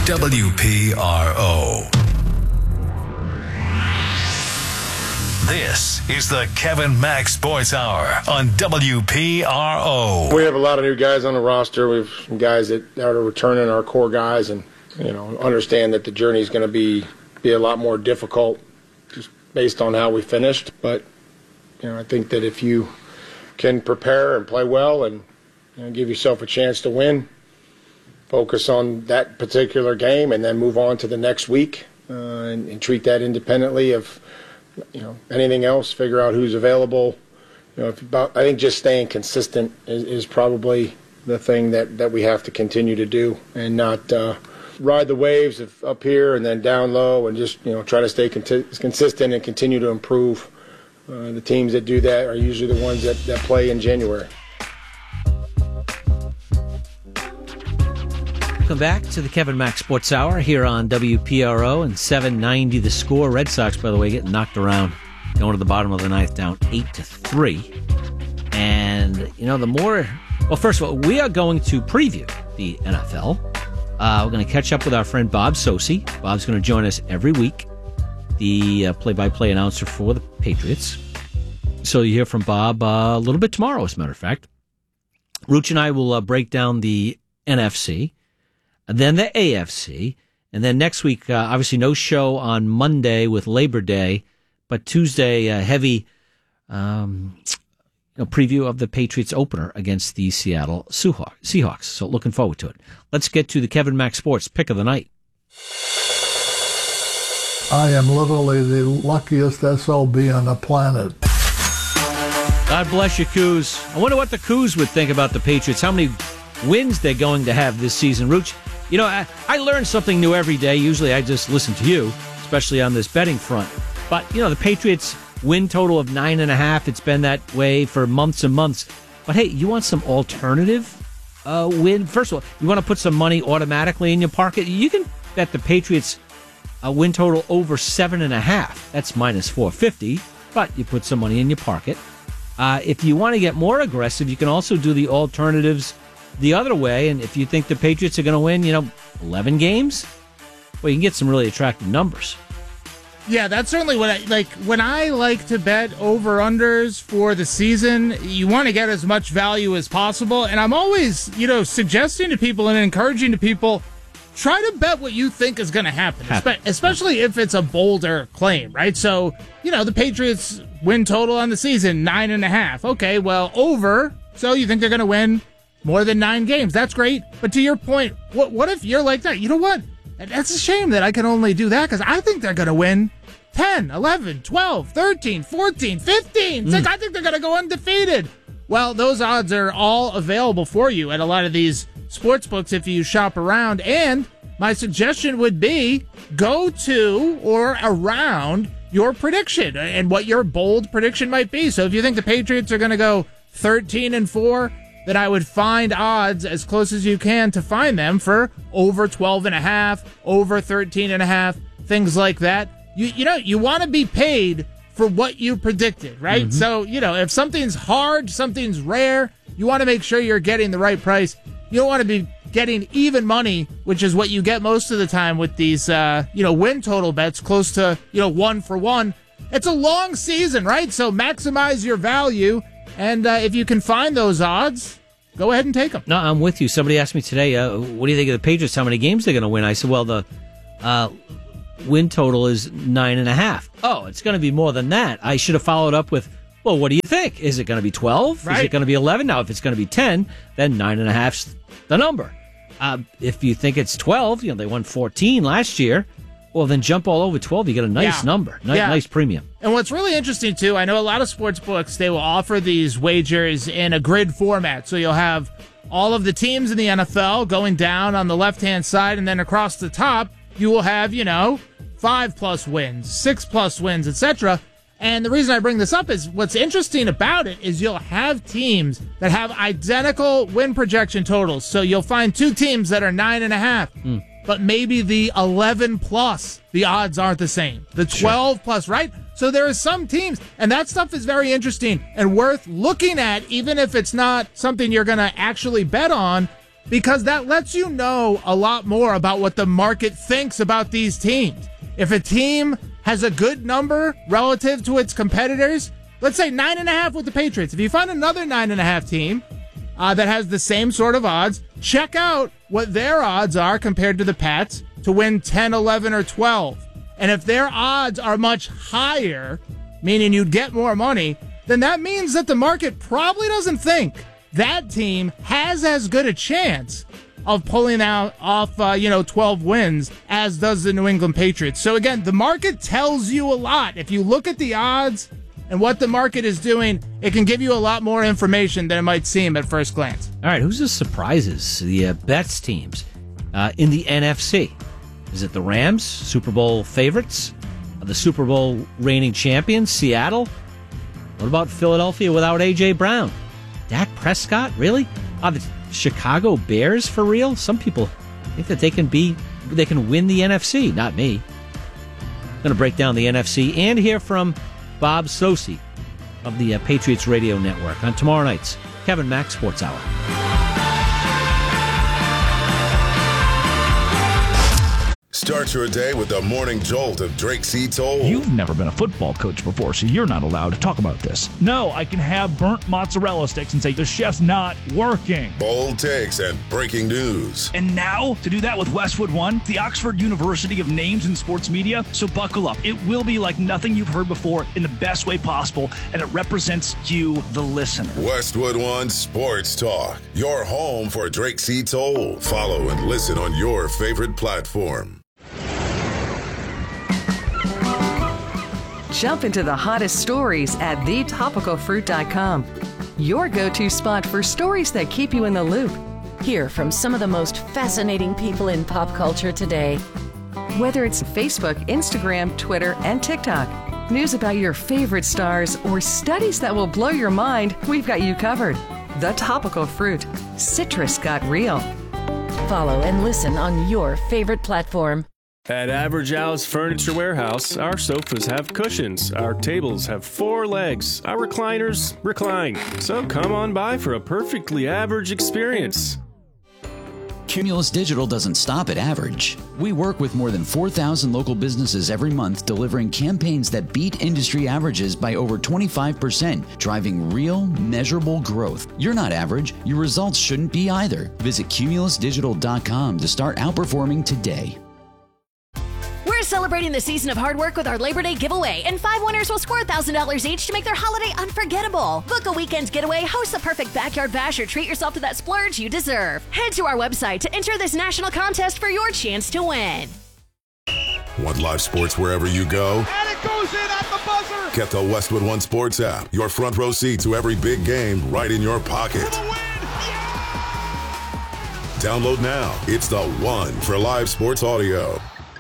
WPRO. This is the Kevin Mack Sports Hour on WPRO. We have a lot of new guys on the roster. We have some guys that are returning, our core guys, and understand that the journey is going to be a lot more difficult just based on how we finished. But I think that if you can prepare and play well and give yourself a chance to win, focus on that particular game, and then move on to the next week and treat that independently of anything else. Figure out who's available. I think just staying consistent is probably the thing that we have to continue to do, and not ride the waves of up here and then down low, and just try to stay consistent and continue to improve. The teams that do that are usually the ones that play in January. Welcome back to the Kevin Mack Sports Hour here on WPRO and 790 The Score. Red Sox, by the way, getting knocked around, going to the bottom of the ninth, down 8-3. And, the more... Well, first of all, we are going to preview the NFL. We're going to catch up with our friend Bob Socci. Bob's going to join us every week, the play-by-play announcer for the Patriots. So you hear from Bob a little bit tomorrow, as a matter of fact. Rooch and I will break down the NFC, and then the AFC, and then next week, obviously no show on Monday with Labor Day, but Tuesday, heavy preview of the Patriots opener against the Seattle Seahawks. So looking forward to it. Let's get to the Kevin Mack Sports Pick of the Night. I am literally the luckiest SOB on the planet. God bless you, Coos. I wonder what the Coos would think about the Patriots, how many wins they're going to have this season. Rooch, I learn something new every day. Usually I just listen to you, especially on this betting front. But, the Patriots win total of 9.5. It's been that way for months and months. But, hey, you want some alternative win? First of all, you want to put some money automatically in your pocket? You can bet the Patriots win total over 7.5. That's minus 450, but you put some money in your pocket. If you want to get more aggressive, you can also do the alternatives the other way, and if you think the Patriots are going to win, 11 games, well, you can get some really attractive numbers. Yeah, that's certainly what when I like to bet over-unders for the season, you want to get as much value as possible, and I'm always, suggesting to people and encouraging to people, try to bet what you think is going to happen, especially if it's a bolder claim, right? So, the Patriots win total on the season, 9.5. Okay, well, over, so you think they're going to win more than 9 games. That's great. But to your point, what if you're like that? You know what? That's a shame that I can only do that because I think they're going to win 10, 11, 12, 13, 14, 15. I think they're going to go undefeated. Well, those odds are all available for you at a lot of these sports books if you shop around. And my suggestion would be go to or around your prediction and what your bold prediction might be. So if you think the Patriots are going to go 13-4, then I would find odds as close as you can to find them for over 12.5, over 13.5, things like that. You want to be paid for what you predicted, right? Mm-hmm. So, if something's hard, something's rare, you want to make sure you're getting the right price. You don't want to be getting even money, which is what you get most of the time with these, win total bets close to, 1 for 1. It's a long season, right? So maximize your value. And if you can find those odds, go ahead and take them. No, I'm with you. Somebody asked me today, what do you think of the Patriots? How many games they're going to win? I said, well, the win total is 9.5. Oh, it's going to be more than that. I should have followed up with, well, what do you think? Is it going to be 12? Right. Is it going to be 11? Now, if it's going to be 10, then 9.5's the number. If you think it's 12, they won 14 last year. Well, then jump all over 12. You get a nice number, nice premium. And what's really interesting, too, I know a lot of sports books, they will offer these wagers in a grid format. So you'll have all of the teams in the NFL going down on the left-hand side, and then across the top, you will have, 5+ wins, 6+ wins, etc. And the reason I bring this up is what's interesting about it is you'll have teams that have identical win projection totals. So you'll find 2 teams that are 9.5. But maybe the 11+, the odds aren't the same. The 12+, right? So there are some teams, and that stuff is very interesting and worth looking at, even if it's not something you're going to actually bet on. because that lets you know a lot more about what the market thinks about these teams. If a team has a good number relative to its competitors, let's say 9.5 with the Patriots. If you find another 9.5 team that has the same sort of odds, check out what their odds are compared to the Pats to win 10, 11, or 12. And if their odds are much higher, meaning you'd get more money, then that means that the market probably doesn't think that team has as good a chance of pulling off 12 wins as does the New England Patriots. So again, the market tells you a lot. If you look at the odds and what the market is doing, it can give you a lot more information than it might seem at first glance. All right, who's the surprises? The bets teams in the NFC. Is it the Rams, Super Bowl favorites? The Super Bowl reigning champions, Seattle? What about Philadelphia without A.J. Brown? Dak Prescott, really? The Chicago Bears, for real? Some people think that they can win the NFC. Not me. I'm going to break down the NFC and hear from Bob Socci of the Patriots Radio Network on tomorrow night's Kevin Mack Sports Hour. Start your day with the morning jolt of Drake C. Toll. You've never been a football coach before, so you're not allowed to talk about this. No, I can have burnt mozzarella sticks and say the chef's not working. Bold takes and breaking news. And now, to do that with Westwood One, the Oxford University of names in sports media. So buckle up. It will be like nothing you've heard before in the best way possible, and it represents you, the listener. Westwood One Sports Talk, your home for Drake C. Toll. Follow and listen on your favorite platform. Jump into the hottest stories at thetopicalfruit.com. Your go-to spot for stories that keep you in the loop. Hear from some of the most fascinating people in pop culture today. Whether it's Facebook, Instagram, Twitter, and TikTok, news about your favorite stars, or studies that will blow your mind, we've got you covered. The Topical Fruit. Citrus got real. Follow and listen on your favorite platform. At Average Al's Furniture Warehouse, our sofas have cushions, our tables have 4 legs, our recliners recline. So come on by for a perfectly average experience. Cumulus Digital doesn't stop at average. We work with more than 4,000 local businesses every month, delivering campaigns that beat industry averages by over 25%, driving real, measurable growth. You're not average. Your results shouldn't be either. Visit cumulusdigital.com to start outperforming today. We're celebrating the season of hard work with our Labor Day giveaway, and 5 winners will score $1,000 each to make their holiday unforgettable. Book a weekend getaway, host the perfect backyard bash, or treat yourself to that splurge you deserve. Head to our website to enter this national contest for your chance to win. Want live sports wherever you go? And it goes in at the buzzer! Get the Westwood One Sports app. Your front row seat to every big game right in your pocket. Download now. It's the one for live sports audio.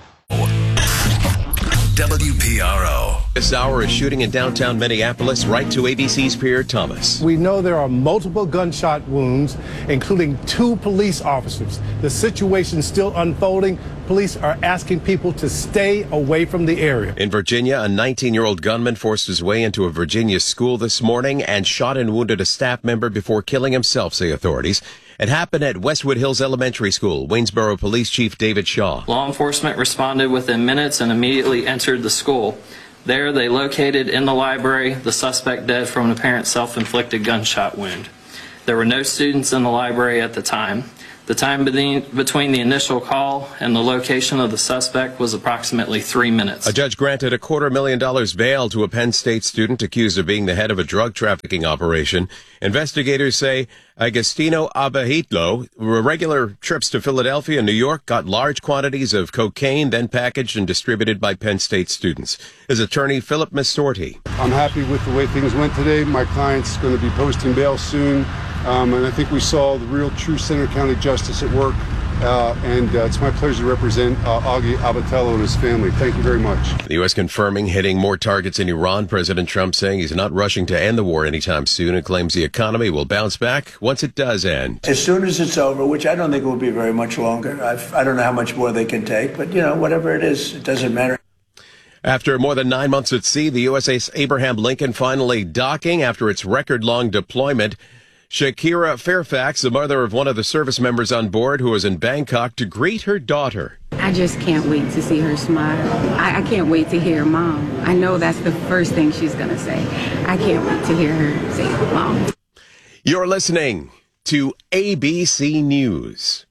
WPRO. This hour is shooting in downtown Minneapolis, right to ABC's Pierre Thomas. We know there are multiple gunshot wounds, including 2 police officers. The situation's still unfolding. Police are asking people to stay away from the area. In Virginia, a 19-year-old gunman forced his way into a Virginia school this morning and shot and wounded a staff member before killing himself, say authorities. It happened at Westwood Hills Elementary School. Waynesboro Police Chief David Shaw. Law enforcement responded within minutes and immediately entered the school. There, they located in the library the suspect dead from an apparent self-inflicted gunshot wound. There were no students in the library at the time. The time between the initial call and the location of the suspect was approximately 3 minutes. A judge granted a $250,000 bail to a Penn State student accused of being the head of a drug trafficking operation. Investigators say Agostino Abahitlo, regular trips to Philadelphia and New York, got large quantities of cocaine, then packaged and distributed by Penn State students. His attorney, Philip Mastorti. I'm happy with the way things went today. My client's going to be posting bail soon. And I think we saw the real true Center County justice at work. And it's my pleasure to represent Augie Abatello and his family. Thank you very much. The U.S. confirming hitting more targets in Iran. President Trump saying he's not rushing to end the war anytime soon and claims the economy will bounce back once it does end. As soon as it's over, which I don't think will be very much longer. I don't know how much more they can take, but, whatever it is, it doesn't matter. After more than 9 months at sea, the USS Abraham Lincoln finally docking after its record-long deployment. Shakira Fairfax, the mother of one of the service members on board who was in Bangkok to greet her daughter. I just can't wait to see her smile. I can't wait to hear Mom. I know that's the first thing she's going to say. I can't wait to hear her say Mom. You're listening to ABC News.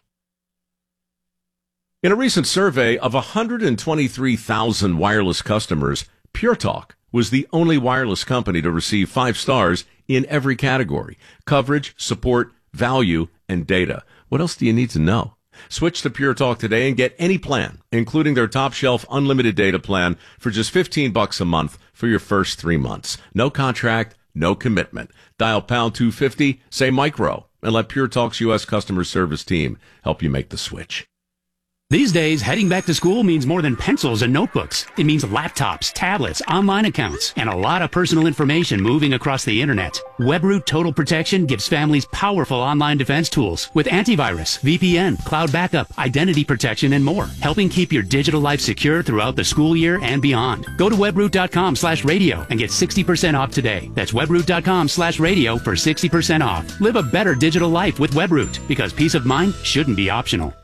In a recent survey of 123,000 wireless customers, Pure Talk was the only wireless company to receive 5 stars in every category: coverage, support, value, and data. What else do you need to know? Switch to Pure Talk today and get any plan, including their top shelf unlimited data plan, for just $15 a month for your first 3 months. No contract, no commitment. Dial pound 250, say micro, and let Pure Talk's U.S. customer service team help you make the switch. These days, heading back to school means more than pencils and notebooks. It means laptops, tablets, online accounts, and a lot of personal information moving across the internet. WebRoot Total Protection gives families powerful online defense tools with antivirus, VPN, cloud backup, identity protection, and more, helping keep your digital life secure throughout the school year and beyond. Go to webroot.com/radio and get 60% off today. That's webroot.com/radio for 60% off. Live a better digital life with WebRoot, because peace of mind shouldn't be optional.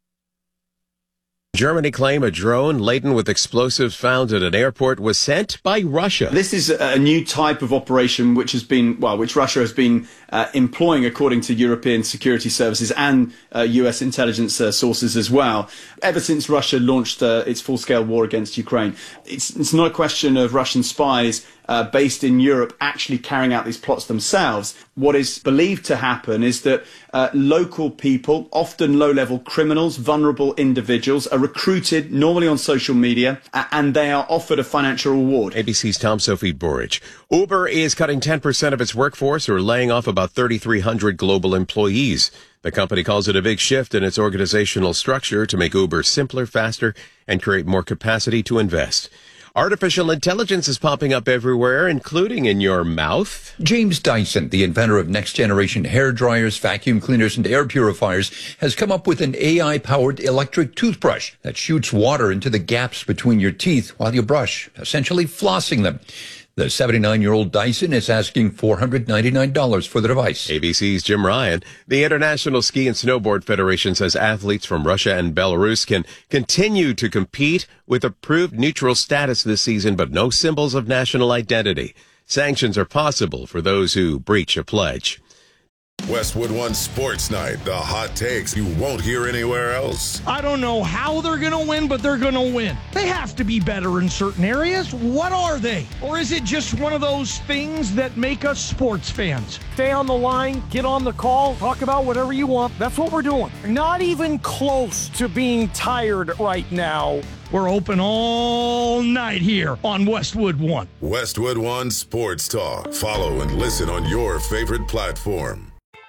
Germany claim a drone laden with explosives found at an airport was sent by Russia. This is a new type of operation which Russia has been employing, according to European security services and US intelligence sources as well, ever since Russia launched its full-scale war against Ukraine. It's not a question of Russian spies based in Europe actually carrying out these plots themselves. What is believed to happen is that local people, often low-level criminals, vulnerable individuals, are recruited normally on social media, and they are offered a financial reward. ABC's Tom Sophie Burridge. Uber is cutting 10% of its workforce, or laying off about 3,300 global employees. The company calls it a big shift in its organizational structure to make Uber simpler, faster, and create more capacity to invest. Artificial intelligence is popping up everywhere, including in your mouth. James Dyson, the inventor of next-generation hair dryers, vacuum cleaners, and air purifiers, has come up with an AI-powered electric toothbrush that shoots water into the gaps between your teeth while you brush, essentially flossing them. The 79-year-old Dyson is asking $499 for the device. ABC's Jim Ryan. The International Ski and Snowboard Federation says athletes from Russia and Belarus can continue to compete with approved neutral status this season, but no symbols of national identity. Sanctions are possible for those who breach a pledge. Westwood One Sports Night, the hot takes you won't hear anywhere else. I don't know how they're going to win, but they're going to win. They have to be better in certain areas. What are they? Or is it just one of those things that make us sports fans? Stay on the line, get on the call, talk about whatever you want. That's what we're doing. Not even close to being tired right now. We're open all night here on Westwood One. Westwood One Sports Talk. Follow and listen on your favorite platform.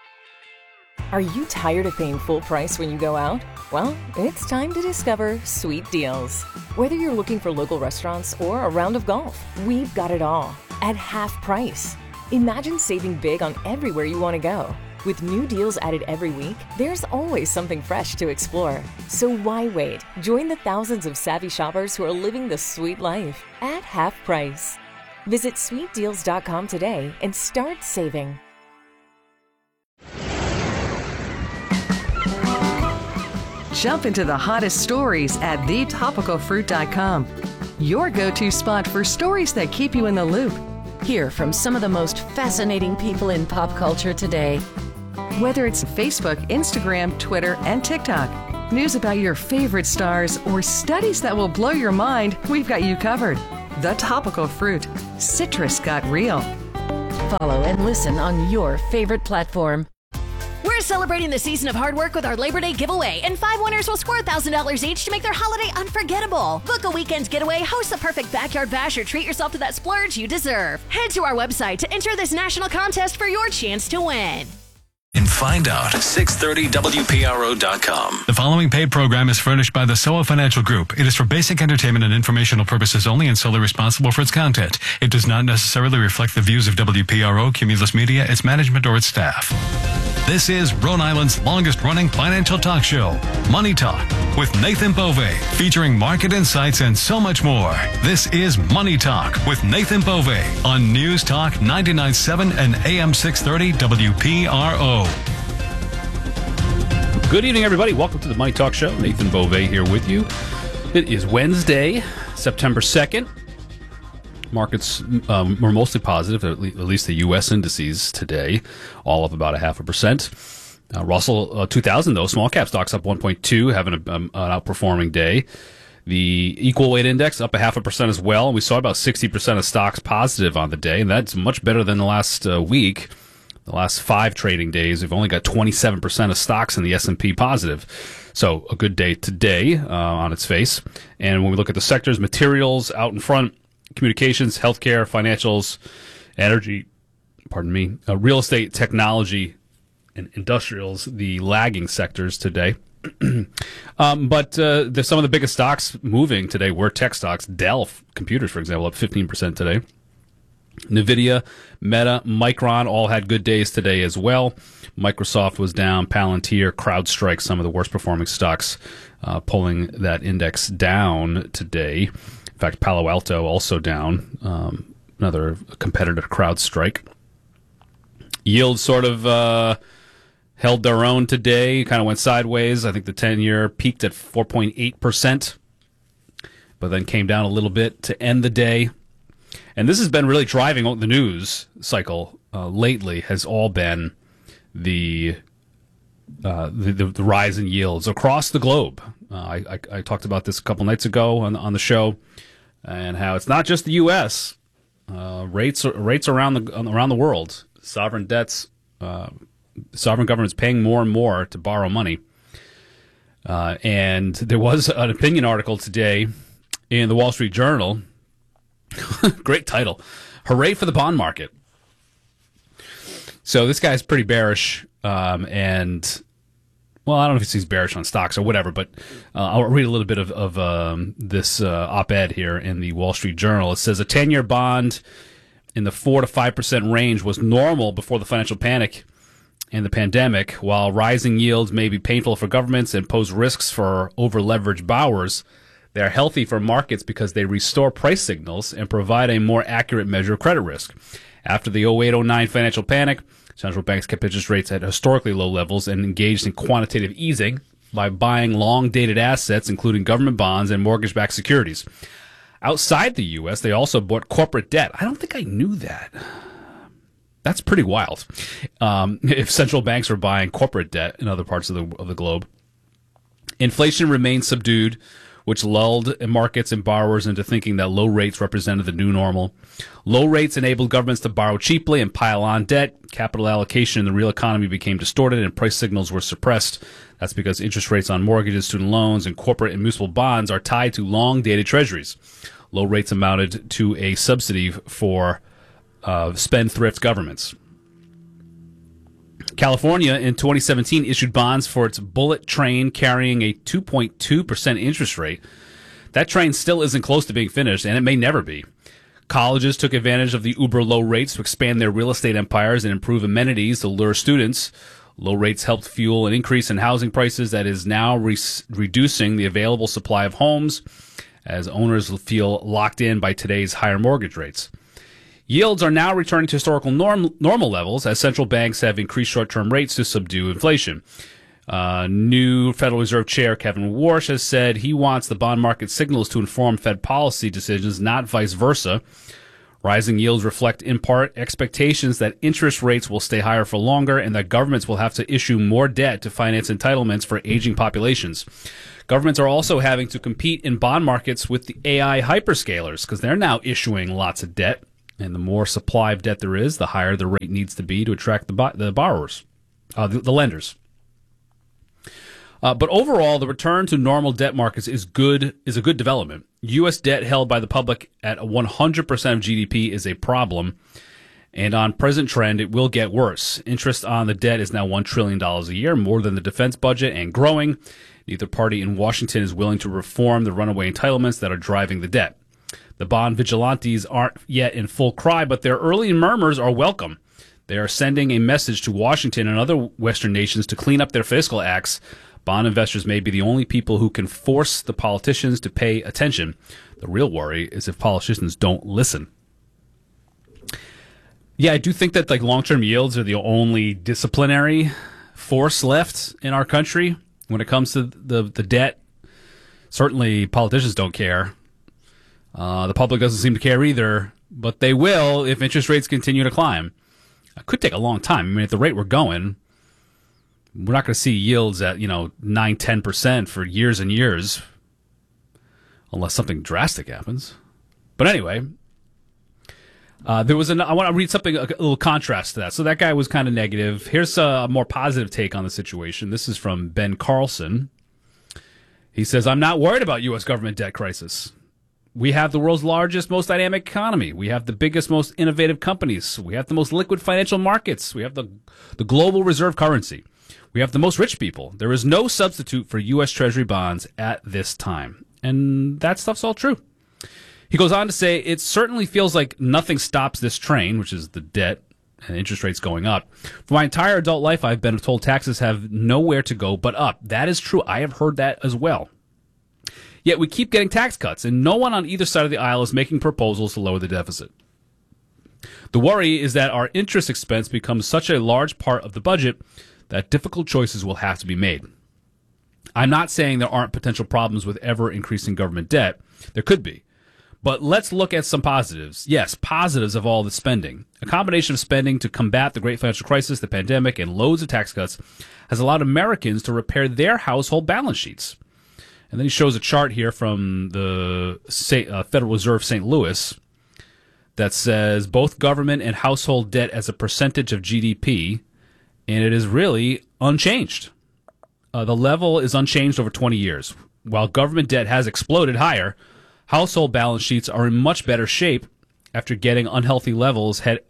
Are you tired of paying full price when you go out? Well, it's time to discover Sweet Deals. Whether you're looking for local restaurants or a round of golf, we've got it all at half price. Imagine saving big on everywhere you want to go. With new deals added every week, there's always something fresh to explore. So why wait? Join the thousands of savvy shoppers who are living the sweet life at half price. Visit sweetdeals.com today and start saving. Jump into the hottest stories at thetopicalfruit.com. Your go-to spot for stories that keep you in the loop. Hear from some of the most fascinating people in pop culture today. Whether it's Facebook, Instagram, Twitter, and TikTok, news about your favorite stars, or studies that will blow your mind, we've got you covered. The Topical Fruit. Citrus got real. Follow and listen on your favorite platform. We're celebrating the season of hard work with our Labor Day giveaway, and 5 winners will score $1,000 each to make their holiday unforgettable. Book a weekend's getaway, host the perfect backyard bash, or treat yourself to that splurge you deserve. Head to our website to enter this national contest for your chance to win. And find out. 630WPRO.com. The following paid program is furnished by the SOA Financial Group. It is for basic entertainment and informational purposes only and solely responsible for its content. It does not necessarily reflect the views of WPRO, Cumulus Media, its management, or its staff. This is Rhode Island's longest-running financial talk show, Money Talk, with Nathan Bove, featuring market insights and so much more. This is Money Talk with Nathan Bove on News Talk 99.7 and AM 630 WPRO. Good evening, everybody. Welcome to the Money Talk Show. Nathan Bove here with you. It is Wednesday, September 2nd. Markets were mostly positive, at least the U.S. indices today, all up about 0.5%. Russell 2000, though, small cap stocks up 1.2, having an outperforming day. The equal weight index up 0.5% as well. We saw about 60% of stocks positive on the day, and that's much better than the last week. The last 5 trading days, we've only got 27% of stocks in the S&P positive. So a good day today on its face. And when we look at the sectors, materials out in front, communications, healthcare, financials, energy, real estate, technology, and industrials, the lagging sectors today. But some of the biggest stocks moving today were tech stocks. Dell Computers, for example, up 15% today. NVIDIA, Meta, Micron all had good days today as well. Microsoft was down, Palantir, CrowdStrike, some of the worst performing stocks, pulling that index down today. In fact, Palo Alto also down, another competitor to CrowdStrike. Yields sort of held their own today, kind of went sideways. I think the 10-year peaked at 4.8%, but then came down a little bit to end the day. And this has been really driving the news cycle lately, has all been the rise in yields across the globe. I talked about this a couple nights ago on the show, and how it's not just the U.S. Rates around the world, sovereign debts, sovereign governments paying more and more to borrow money. And there was an opinion article today in the Wall Street Journal. Great title. Hooray for the bond market. So this guy's pretty bearish, and, well, I don't know if he's bearish on stocks or whatever, but I'll read a little bit of this op-ed here in the Wall Street Journal. It says a 10-year bond in the 4 to 5% range was normal before the financial panic and the pandemic. While rising yields may be painful for governments and pose risks for over-leveraged borrowers, they are healthy for markets because they restore price signals and provide a more accurate measure of credit risk. After the 08-09 financial panic, central banks kept interest rates at historically low levels and engaged in quantitative easing by buying long-dated assets, including government bonds and mortgage-backed securities. Outside the U.S., they also bought corporate debt. I don't think I knew that. That's pretty wild. If central banks are buying corporate debt in other parts of the globe. Inflation remains subdued, which lulled markets and borrowers into thinking that low rates represented the new normal. Low rates enabled governments to borrow cheaply and pile on debt. Capital allocation in the real economy became distorted and price signals were suppressed. That's because interest rates on mortgages, student loans, and corporate and municipal bonds are tied to long-dated treasuries. Low rates amounted to a subsidy for spendthrift governments. California in 2017 issued bonds for its bullet train carrying a 2.2% interest rate. That train still isn't close to being finished, and it may never be. Colleges took advantage of the uber low rates to expand their real estate empires and improve amenities to lure students. Low rates helped fuel an increase in housing prices that is now reducing the available supply of homes as owners feel locked in by today's higher mortgage rates. Yields are now returning to historical normal levels as central banks have increased short-term rates to subdue inflation. New Federal Reserve Chair Kevin Warsh has said he wants the bond market signals to inform Fed policy decisions, not vice versa. Rising yields reflect, in part, expectations that interest rates will stay higher for longer and that governments will have to issue more debt to finance entitlements for aging populations. Governments are also having to compete in bond markets with the AI hyperscalers because they're now issuing lots of debt. And the more supply of debt there is, the higher the rate needs to be to attract the borrowers, the lenders. But overall, the return to normal debt markets is a good development. U.S. debt held by the public at 100% of GDP is a problem, And on present trend, it will get worse. Interest on the debt is now $1 trillion a year, more than the defense budget, and growing. Neither party in Washington is willing to reform the runaway entitlements that are driving the debt. The bond vigilantes aren't yet in full cry, but their early murmurs are welcome. They are sending a message to Washington and other Western nations to clean up their fiscal acts. Bond investors may be the only people who can force the politicians to pay attention. The real worry is if politicians don't listen. Yeah, I do think that like long-term yields are the only disciplinary force left in our country when it comes to the debt. Certainly politicians don't care. The public doesn't seem to care either, but they will if interest rates continue to climb. It could take a long time. I mean, at the rate we're going, we're not going to see yields at, 9-10% for years and years, unless something drastic happens. But anyway, I want to read something, a little contrast to that. So that guy was kind of negative. Here's a more positive take on the situation. This is from Ben Carlson. He says, I'm not worried about U.S. government debt crisis. We have the world's largest, most dynamic economy. We have the biggest, most innovative companies. We have the most liquid financial markets. We have the global reserve currency. We have the most rich people. There is no substitute for U.S. Treasury bonds at this time. And that stuff's all true. He goes on to say, it certainly feels like nothing stops this train, which is the debt and interest rates going up. For my entire adult life, I've been told taxes have nowhere to go but up. That is true. I have heard that as well. Yet we keep getting tax cuts, and no one on either side of the aisle is making proposals to lower the deficit. The worry is that our interest expense becomes such a large part of the budget that difficult choices will have to be made. I'm not saying there aren't potential problems with ever-increasing government debt. There could be. But let's look at some positives. Yes, positives of all the spending. A combination of spending to combat the great financial crisis, the pandemic, and loads of tax cuts has allowed Americans to repair their household balance sheets. And then he shows a chart here from the Federal Reserve St. Louis that says both government and household debt as a percentage of GDP, and it is really unchanged. The level is unchanged over 20 years. While government debt has exploded higher, household balance sheets are in much better shape after getting into unhealthy levels heading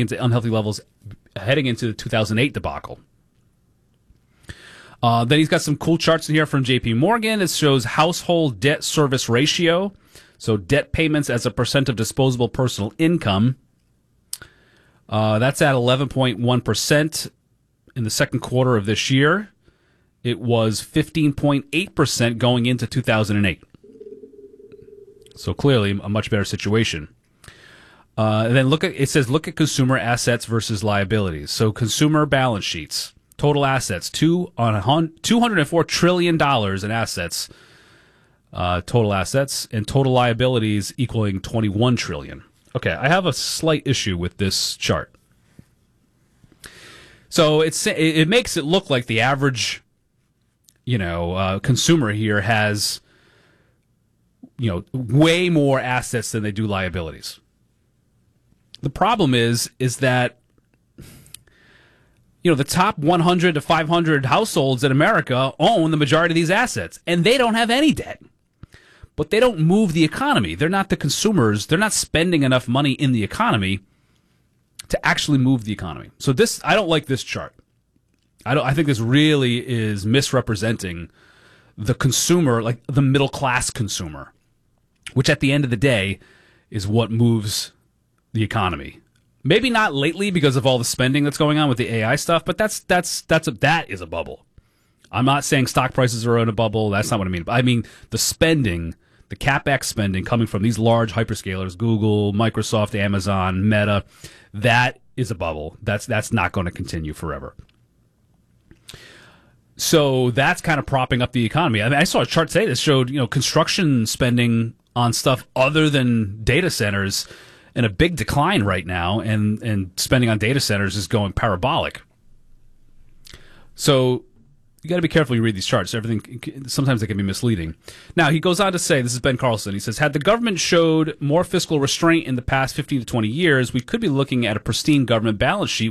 into the 2008 debacle. Then he's got some cool charts in here from J.P. Morgan. It shows household debt service ratio, so debt payments as a percent of disposable personal income. That's at 11.1% in the second quarter of this year. It was 15.8% going into 2008. So clearly a much better situation. And then look at consumer assets versus liabilities. So consumer balance sheets. Total assets, $204 trillion in assets, total assets, and total liabilities equaling $21 trillion. Okay, I have a slight issue with this chart. So it makes it look like the average, consumer here has, way more assets than they do liabilities. The problem is that the top 100 to 500 households in America own the majority of these assets, and they don't have any debt. But they don't move the economy. They're not the consumers. They're not spending enough money in the economy to actually move the economy. So I don't like this chart. I think this really is misrepresenting the consumer, like the middle class consumer, which at the end of the day is what moves the economy. Maybe not lately because of all the spending that's going on with the AI stuff, but that is a bubble. I'm not saying stock prices are in a bubble. That's not what I mean. I mean the spending, the CapEx spending coming from these large hyperscalers, Google, Microsoft, Amazon, Meta, that is a bubble. That's not going to continue forever. So that's kind of propping up the economy. I mean, I saw a chart today that showed, construction spending on stuff other than data centers in a big decline right now, and spending on data centers is going parabolic. So you got to be careful you read these charts. Sometimes they can be misleading. Now, he goes on to say, this is Ben Carlson, he says, had the government showed more fiscal restraint in the past 15 to 20 years, we could be looking at a pristine government balance sheet